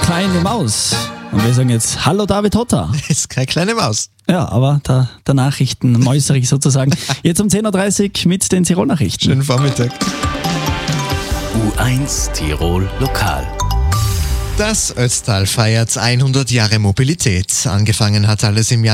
kleine Maus. Und wir sagen jetzt Hallo David Hotter. Das ist keine kleine Maus. Ja, aber der Nachrichtenmäuserich sozusagen. Jetzt um 10.30 Uhr mit den Tirol-Nachrichten. Schönen Vormittag. U1 Tirol Lokal. Das Ötztal feiert 100 Jahre Mobilität. Angefangen hat alles im Jahr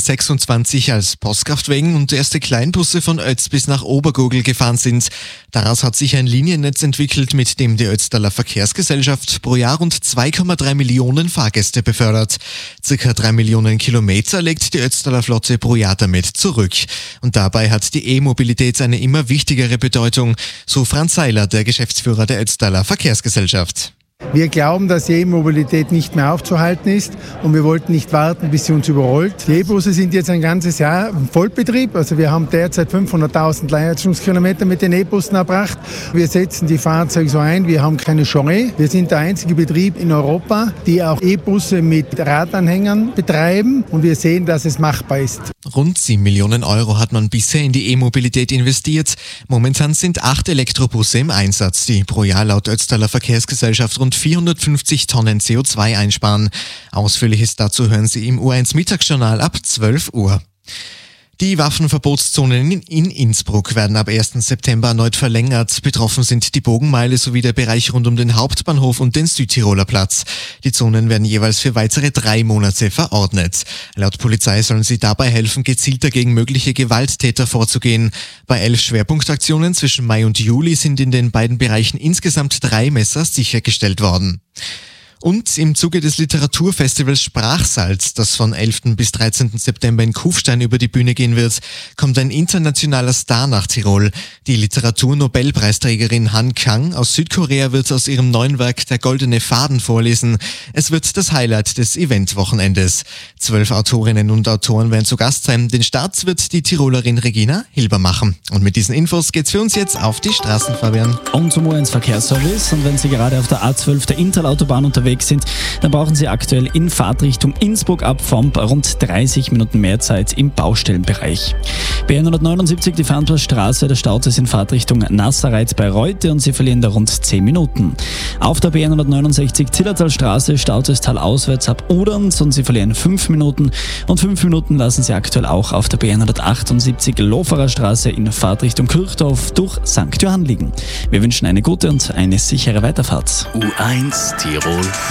1926, als Postkraftwagen und erste Kleinbusse von Ötz bis nach Obergurgl gefahren sind. Daraus hat sich ein Liniennetz entwickelt, mit dem die Ötztaler Verkehrsgesellschaft pro Jahr rund 2,3 Millionen Fahrgäste befördert. Circa 3 Millionen Kilometer legt die Ötztaler Flotte pro Jahr damit zurück. Und dabei hat die E-Mobilität eine immer wichtigere Bedeutung, so Franz Seiler, der Geschäftsführer der Ötztaler Verkehrsgesellschaft. Wir glauben, dass die E-Mobilität nicht mehr aufzuhalten ist und wir wollten nicht warten, bis sie uns überrollt. Die E-Busse sind jetzt ein ganzes Jahr im Vollbetrieb. Also wir haben derzeit 500.000 Leihleistungskilometer mit den E-Bussen erbracht. Wir setzen die Fahrzeuge so ein, wir haben keine Chance. Wir sind der einzige Betrieb in Europa, die auch E-Busse mit Radanhängern betreiben und wir sehen, dass es machbar ist. Rund 7 Millionen Euro hat man bisher in die E-Mobilität investiert. Momentan sind 8 Elektrobusse im Einsatz, die pro Jahr laut Ötztaler Verkehrsgesellschaft rund 450 Tonnen CO2 einsparen. Ausführliches dazu hören Sie im U1 Mittagsjournal ab 12 Uhr. Die Waffenverbotszonen in Innsbruck werden ab 1. September erneut verlängert. Betroffen sind die Bogenmeile sowie der Bereich rund um den Hauptbahnhof und den Südtiroler Platz. Die Zonen werden jeweils für weitere 3 Monate verordnet. Laut Polizei sollen sie dabei helfen, gezielter gegen mögliche Gewalttäter vorzugehen. Bei 11 Schwerpunktaktionen zwischen Mai und Juli sind in den beiden Bereichen insgesamt 3 Messer sichergestellt worden. Und im Zuge des Literaturfestivals Sprachsalz, das von 11. bis 13. September in Kufstein über die Bühne gehen wird, kommt ein internationaler Star nach Tirol. Die Literatur-Nobelpreisträgerin Han Kang aus Südkorea wird aus ihrem neuen Werk Der goldene Faden vorlesen. Es wird das Highlight des Eventwochenendes. 12 Autorinnen und Autoren werden zu Gast sein. Den Start wird die Tirolerin Regina Hilber machen. Und mit diesen Infos geht's für uns jetzt auf die Straßen, Fabian. Und zum U1 Verkehrsservice. Und wenn Sie gerade auf der A12 der Interlautobahn unterwegs sind, dann brauchen Sie aktuell in Fahrtrichtung Innsbruck ab Vomp rund 30 Minuten mehr Zeit im Baustellenbereich. B179, die Fernpassstraße, der Stau ist in Fahrtrichtung Nassareiz bei Reute und Sie verlieren da rund 10 Minuten. Auf der B169 Zillertalstraße staut es talauswärts ab Uderns und Sie verlieren 5 Minuten und 5 Minuten lassen Sie aktuell auch auf der B178 Loferer Straße in Fahrtrichtung Kirchdorf durch St. Johann liegen. Wir wünschen eine gute und eine sichere Weiterfahrt. U1 Tirol